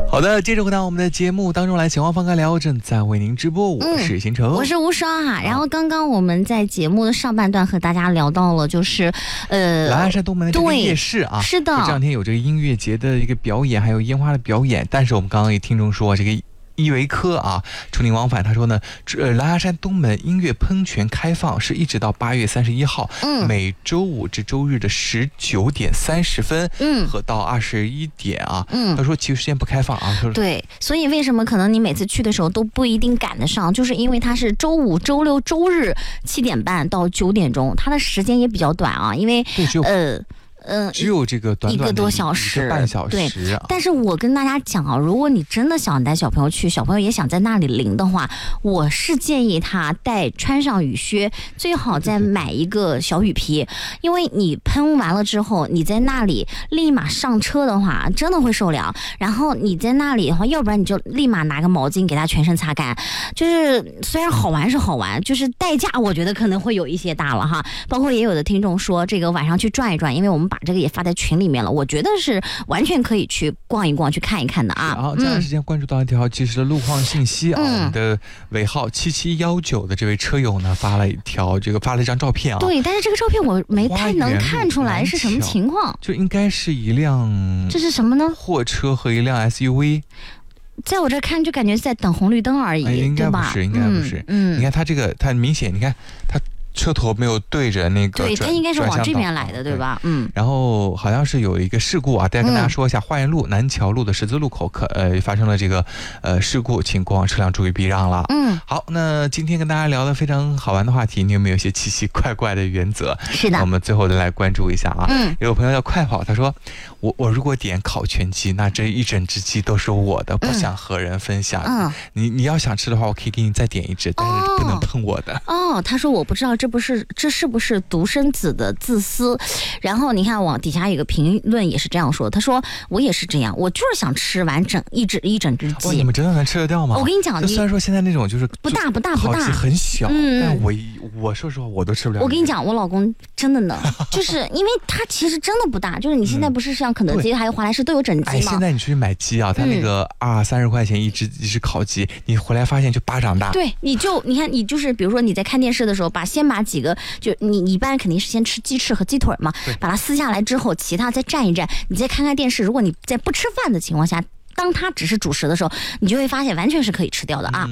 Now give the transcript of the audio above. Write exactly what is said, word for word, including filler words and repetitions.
好的，接着回到我们的节目当中来，前方放开聊正在为您直播，我是新城、嗯、 我是无双哈。然后刚刚我们在节目的上半段和大家聊到了，就是呃， 莱鞍山东门的这个夜市啊， 是的， 这两天有这个音乐节的一个表演，还有烟花的表演。但是我们刚刚也听众说这个依维柯啊，楚宁往返，他说呢，呃，莱鞍山东门音乐喷泉开放是一直到八月三十一号，嗯，每周五至周日的十九点三十分，嗯，和到二十一点啊，嗯，他说其余时间不开放啊，他说对，所以为什么可能你每次去的时候都不一定赶得上，就是因为它是周五、周六、周日七点半到九点钟，它的时间也比较短啊，因为呃。 嗯，只有这个短短的一个多小时， 一个半小时、啊。 对，但是我跟大家讲啊，如果你真的想带小朋友去，小朋友也想在那里淋的话，我是建议他带穿上雨靴，最好再买一个小雨披，因为你喷完了之后，你在那里立马上车的话，真的会受凉。然后你在那里的话，要不然你就立马拿个毛巾给他全身擦干。就是虽然好玩是好玩，就是代价我觉得可能会有一些大了哈。包括也有的听众说，这个晚上去转一转，因为我们把这个也发在群里面了，我觉得是完全可以去逛一逛、去看一看的啊。 好，这段时间关注到一条及时的路况信息啊，嗯、我们的尾号七七一九的这位车友呢发了一条这个发了一张照片啊。 对，但是这个照片我没太能看出来是什么情况， 就应该是一辆这是什么呢？ 货车和一辆 S U V。 在我这看就感觉是在等红绿灯而已， 哎、应该不是，应该不是。嗯，你看它这个，它明显，你看它。车头没有对着那个， 对，它应该是往这边来的，对吧？嗯。 然后好像是有一个事故啊，大家跟大家说一下，花园路南桥路的十字路口可呃发生了这个呃事故情况，车辆注意避让了。嗯。好，那今天跟大家聊的非常好玩的话题，你有没有一些奇奇怪怪的原则？ 是的。 我们最后再来关注一下啊。嗯。有朋友叫快跑，他说我我如果点烤全鸡，那这一整只鸡都是我的，不想和人分享。嗯。你你要想吃的话，我可以给你再点一只，但是不能碰我的。 哦，哦他说我不知道这不是这是不是独生子的自私？然后你看往底下有个评论也是这样说，他说我也是这样，我就是想吃完整一只一整只鸡。 哦，你们真的能吃得掉吗？ 我跟你讲， 虽然说现在那种就是不大不大不大， 很小，嗯、但我我说实话我都吃不了。 我跟你讲，我老公真的能，就是因为他其实真的不大，就是你现在不是像肯德基、嗯、还有华莱士都有整鸡吗？ 哎，现在你去买鸡啊，他那个二三十块钱一只一只烤鸡，你回来发现就巴掌大。 对，你就你看你就是比如说你在看电视的时候，把先把几个就你你一般肯定是先吃鸡翅和鸡腿嘛，把它撕下来之后，其他再蘸一蘸，你再看看电视。如果你在不吃饭的情况下，当它只是主食的时候，你就会发现完全是可以吃掉的啊。嗯